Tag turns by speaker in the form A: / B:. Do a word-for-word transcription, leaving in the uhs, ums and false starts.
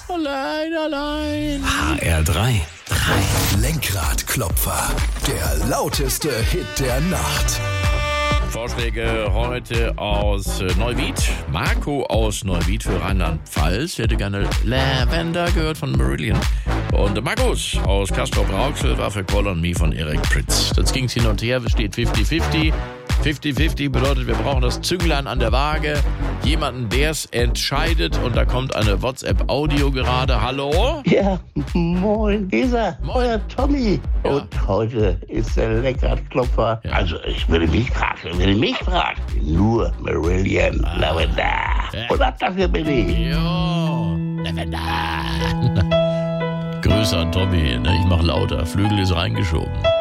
A: Allein, allein.
B: H R drei. drei. Lenkradklopfer. Der lauteste Hit der Nacht.
A: Vorschläge heute aus Neuwied. Marco aus Neuwied für Rheinland-Pfalz. Ich hätte gerne Lavender gehört von Marillion. Und Markus aus Castrop-Rauxel war für Call on Me von Eric Prydz. Jetzt ging es hin und her, es steht fifty fifty. fifty fifty bedeutet, wir brauchen das Zünglein an der Waage. Jemanden, der es entscheidet. Und da kommt eine WhatsApp-Audio gerade. Hallo?
C: Ja, moin, dieser,
A: Moin.
C: euer Tommy.
A: Ja.
C: Und heute ist der Lenkradklopfer.
A: Ja.
C: Also, ich würde mich fragen, ich würde mich fragen. Nur Marillion Lavender.
A: Ja.
C: Und was dafür bin ich?
A: Jo, Lavender. Grüße an Tommy. Ne? Ich mach lauter. Flügel ist reingeschoben.